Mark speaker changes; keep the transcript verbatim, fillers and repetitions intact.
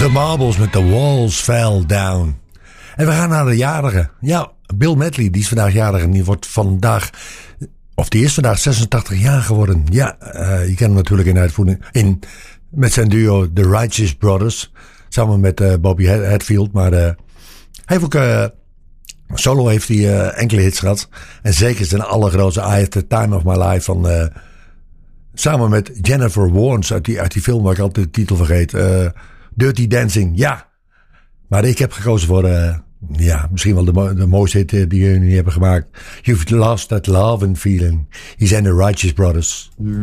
Speaker 1: The Marbles met The Walls Fell Down. En we gaan naar de jarigen. Ja, Bill Medley, die is vandaag jarig en die wordt vandaag, of die is vandaag zesentachtig jaar geworden. Ja, uh, je kent hem natuurlijk in uitvoering in, met zijn duo The Righteous Brothers. Samen met uh, Bobby Hatfield. Maar uh, hij heeft ook, uh, solo heeft hij uh, enkele hits gehad. En zeker zijn allergrootste I Have the Time of My Life van, uh, samen met Jennifer Warnes uit die, uit die film waar ik altijd de titel vergeet. Uh, Dirty Dancing, ja. Maar ik heb gekozen voor, uh, ja, misschien wel de, mo- de mooiste hit uh, die jullie hebben gemaakt. You've Lost That Love and Feeling. Hier zijn de Righteous Brothers.